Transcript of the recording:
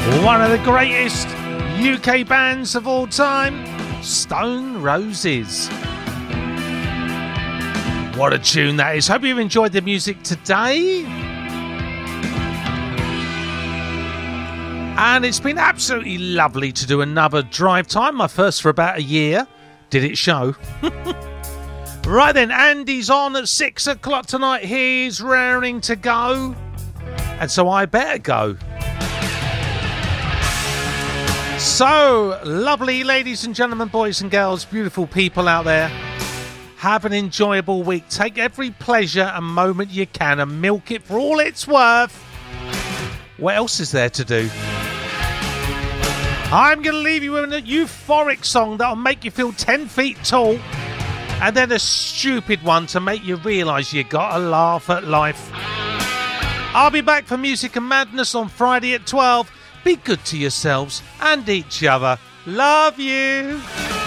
One of the greatest UK bands of all time, Stone Roses. What a tune that is. Hope you've enjoyed the music today. And it's been absolutely lovely to do another drive time. My first for about a year. Did it show? Right then, Andy's on at 6 o'clock tonight. He's raring to go. And so I better go. So, lovely ladies and gentlemen, boys and girls, beautiful people out there. Have an enjoyable week. Take every pleasure and moment you can and milk it for all it's worth. What else is there to do? I'm going to leave you with a euphoric song that'll make you feel 10 feet tall, and then a stupid one to make you realise you got to laugh at life. I'll be back for Music and Madness on Friday at 12. Be good to yourselves and each other. Love you.